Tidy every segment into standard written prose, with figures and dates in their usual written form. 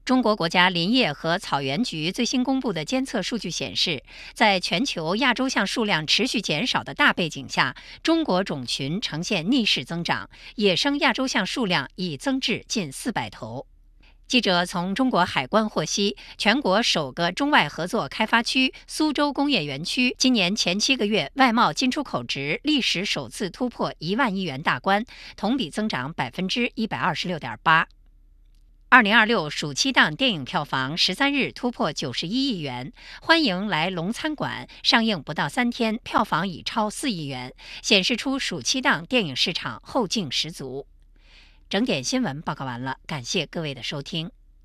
中国国家林业和草原局最新公布的监测数据显示，在全球亚洲象数量持续减少的大背景下，中国种群呈现逆势增长，野生亚洲象数量已增至近400头。记者从中国海关获悉，全国首个中外合作开发区苏州工业园区今年前7个月外贸进出口值历史首次突破1万亿元大关，同比增长126.8%。2026暑期档电影票房13日突破91亿元，欢迎来龙餐馆上映不到3天，票房已超4亿元，显示出暑期档电影市场后劲十足。整点新闻报告完了，感谢各位的收听。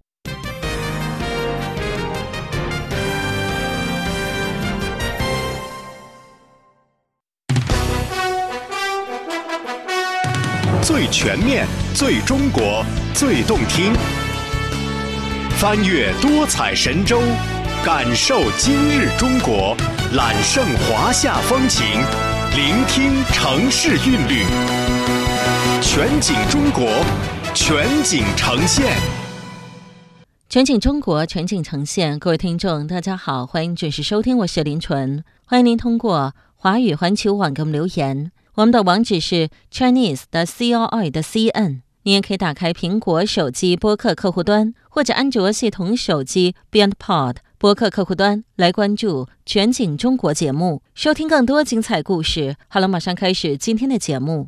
最全面、最中国、最动听，翻越多彩神州，感受今日中国，揽胜华夏风情，聆听城市韵律。全景中国，全景呈现。 全景中国，全景呈现。各位听众大家好，欢迎准时收听，我是林纯。欢迎您通过华语环球网给我们留言，我们的网址是 Chinese.CRI.CN。 你也可以打开苹果手机播客客户端或者安卓系统手机 BeyondPod 播客客户端来关注全景中国节目，收听更多精彩故事。好了，马上开始今天的节目。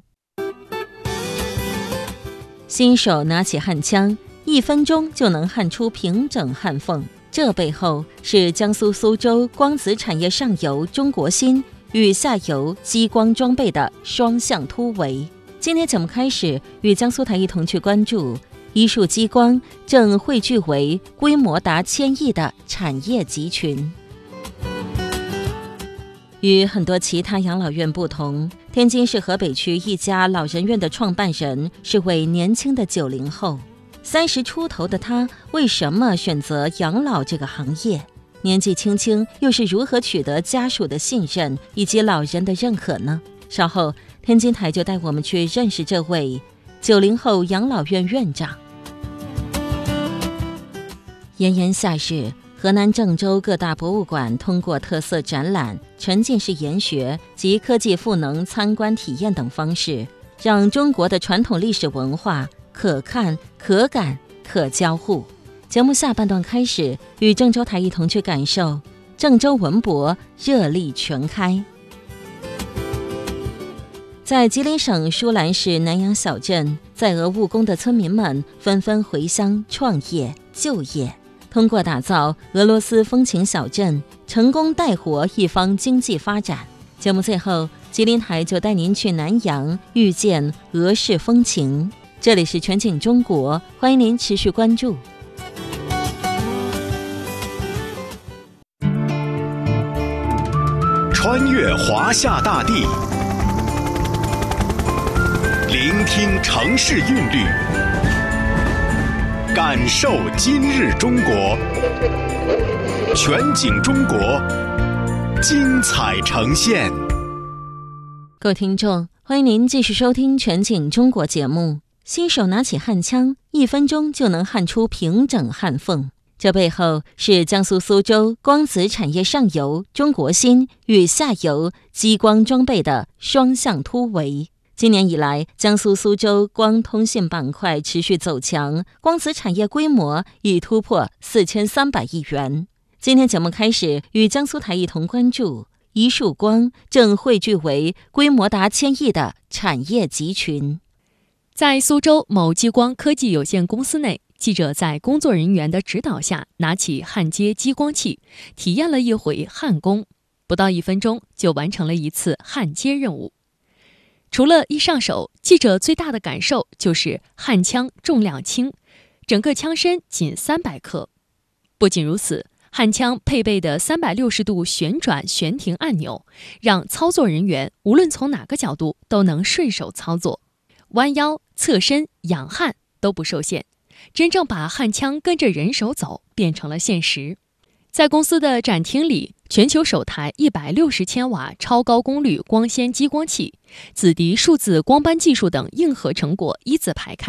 新手拿起焊枪，1分钟就能焊出平整焊缝，这背后是江苏苏州光子产业上游中国芯与下游激光装备的双向突围。今天节目开始，与江苏台一同去关注一束激光正汇聚为规模达1000亿的产业集群。与很多其他养老院不同，天津市河北区一家老人院的创办人是位年轻的90后。30出头的他为什么选择养老这个行业？年纪轻轻又是如何取得家属的信任以及老人的认可呢？稍后天津台就带我们去认识这位90后养老院院长。炎炎夏日，河南郑州各大博物馆通过特色展览、沉浸式研学及科技赋能参观体验等方式，让中国的传统历史文化可看、可感、可交互。节目下半段开始，与郑州台一同去感受郑州文博热力全开。在吉林省舒兰市南阳小镇，在俄务工的村民们纷纷回乡创业就业，通过打造俄罗斯风情小镇，成功带活一方经济发展。节目最后，吉林台就带您去南阳遇见俄式风情。这里是全景中国，欢迎您持续关注。 穿越华夏大地，聆听城市韵律，感受今日中国，全景中国，精彩呈现。 各位听众，欢迎您继续收听全景中国节目。新手拿起焊枪，1分钟就能焊出平整焊缝，这背后是江苏苏州光子产业上游中国芯与下游激光装备的双向突围。今年以来，江苏苏州光通信板块持续走强，光子产业规模已突破4300亿元。今天节目开始，与江苏台一同关注一束光正汇聚为规模达1000亿的产业集群。 在苏州某激光科技有限公司内，记者在工作人员的指导下拿起焊接激光器，体验了一回焊工，不到1分钟就完成了一次焊接任务。除了一上手，记者最大的感受就是焊枪重量轻，整个枪身仅300克。不仅如此，焊枪配备的360度旋转悬停按钮，让操作人员无论从哪个角度都能顺手操作，弯腰、侧身、仰焊都不受限，真正把焊枪跟着人手走变成了现实。在公司的展厅里，全球首台160千瓦超高功率光纤激光器、紫迪数字光斑技术等硬核成果一字排开，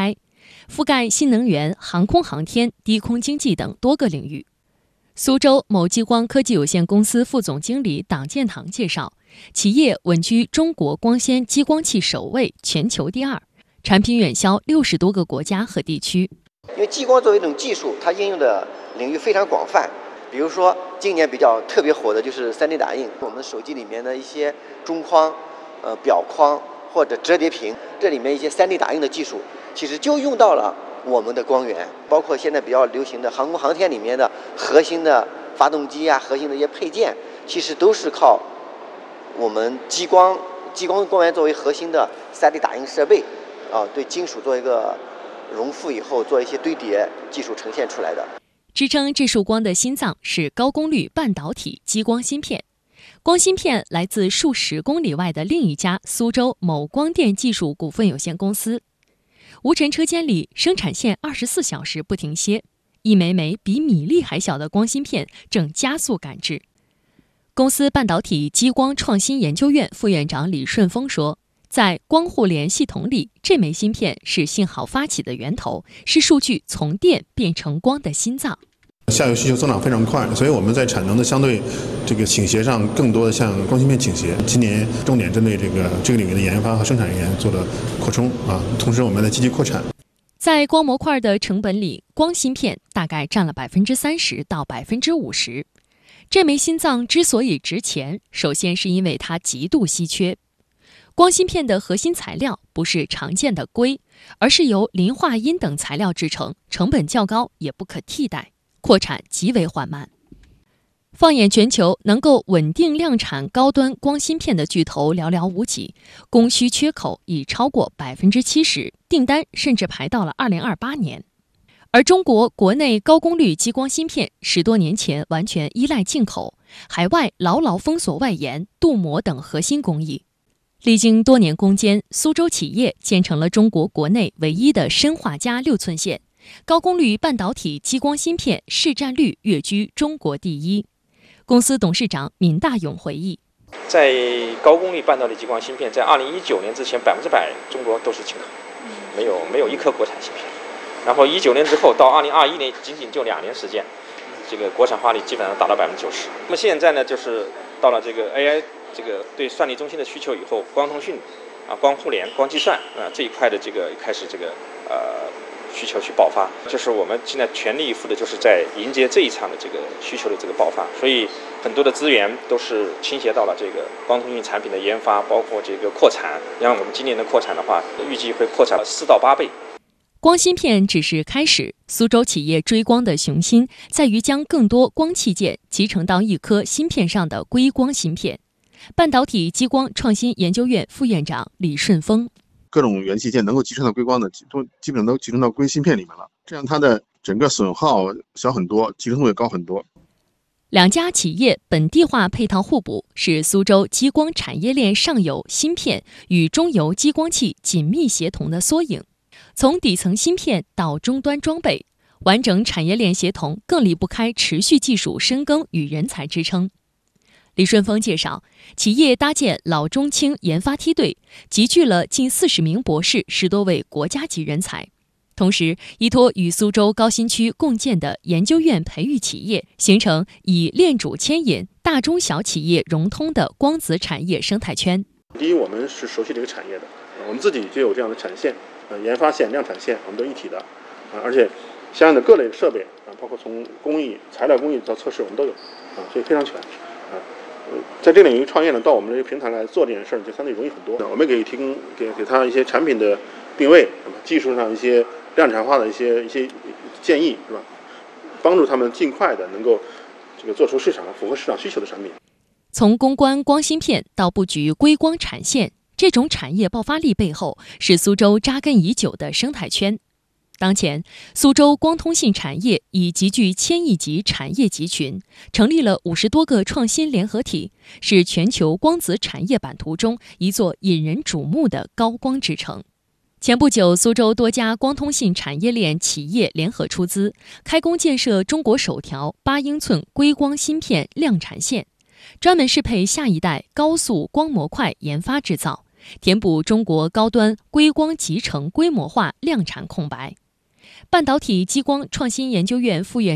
覆盖新能源、航空航天、低空经济等多个领域。苏州某激光科技有限公司副总经理党建堂介绍，企业稳居中国光纤激光器首位，全球第2，产品远销60多个国家和地区。 因为激光作为一种技术，它应用的领域非常广泛。比如说，今年比较特别火的就是 3D 打印，我们手机里面的一些中框、表框或者折叠屏，这里面一些 3D 打印的技术，其实就用到了我们的光源。包括现在比较流行的航空航天里面的核心的发动机啊，核心的一些配件，其实都是靠我们激光光源作为核心的 3D 打印设备对金属做一个熔复以后做一些堆叠技术呈现出来的。 支撑这束光的心脏是高功率半导体激光芯片。光芯片来自数10公里外的另一家苏州某光电技术股份有限公司。无尘车间里，生产线24小时不停歇，一枚枚比米粒还小的光芯片正加速赶制。公司半导体激光创新研究院副院长李顺峰说，在光互联系统里，这枚芯片是信号发起的源头，是数据从电变成光的心脏。 下游需求增长非常快，所以我们在产能的相对倾斜上更多的向光芯片倾斜。今年重点针对这个领域的研发和生产人员做了扩充同时我们在积极扩产。 在光模块的成本里，光芯片大概占了30%到50%。这枚心脏之所以值钱，首先是因为它极度稀缺。光芯片的核心材料不是常见的硅，而是由磷化铟等材料制成，成本较高，也不可替代，扩产极为缓慢。放眼全球，能够稳定量产高端光芯片的巨头寥寥无几，供需缺口已超过70%，订单甚至排到了2028年。而中国国内高功率激光芯片10多年前完全依赖进口，海外牢牢封锁外延、镀膜等核心工艺。历经多年攻坚，苏州企业建成了中国国内唯一的砷化镓6寸线，高功率半导体激光芯片市占率跃居中国第1。公司董事长闵大勇回忆， 在高功率半导体激光芯片，在2019年之前100%中国都是进口，没有一颗国产芯片。然后19年之后到2021年，仅仅就2年时间，这个国产化率基本上达到90%。那么现在呢，就是到了这个 AI 这个对算力中心的需求以后，光通讯光互联、光计算这一块的这个开始需求去爆发，就是我们现在全力以赴的，就是在迎接这一场的这个需求的这个爆发，所以很多的资源都是倾斜到了这个光通讯产品的研发，包括这个扩产。像我们今年的扩产的话，预计会扩产4到8倍。 光芯片只是开始，苏州企业追光的雄心在于将更多光器件集成到一颗芯片上的硅光芯片。半导体激光创新研究院副院长李顺峰， 各种元器件能够集成到硅光的，基本上都集成到硅芯片里面了，这样它的整个损耗小很多，集成度也高很多。 两家企业本地化配套互补，是苏州激光产业链上游芯片与中游激光器紧密协同的缩影。从底层芯片到终端装备，完整产业链协同更离不开持续技术深耕与人才支撑。李顺峰介绍，企业搭建老中青研发梯队，集聚了近40名博士，10多位国家级人才。同时，依托与苏州高新区共建的研究院培育企业，形成以链主牵引、大中小企业融通的光子产业生态圈。 第一，我们是熟悉这个产业的，我们自己就有这样的产线，研发线、量产线，我们都一体的，而且相应的各类设备包括从工艺、材料工艺到测试，我们都有，所以非常全。在这领域创业呢，到我们这个平台来做这件事儿，就相对容易很多。我们给提供给他一些产品的定位，技术上一些量产化的一些建议，是吧？帮助他们尽快的能够做出符合市场需求的产品。 从攻关光芯片到布局硅光产线，这种产业爆发力背后是苏州扎根已久的生态圈。当前，苏州光通信产业已集聚1000亿级产业集群，成立了50多个创新联合体，是全球光子产业版图中一座引人瞩目的高光之城。前不久，苏州多家光通信产业链企业联合出资，开工建设中国首条8英寸硅光芯片量产线，专门适配下一代高速光模块研发制造， 填补中国高端硅光集成规模化量产空白。半导体激光创新研究院副院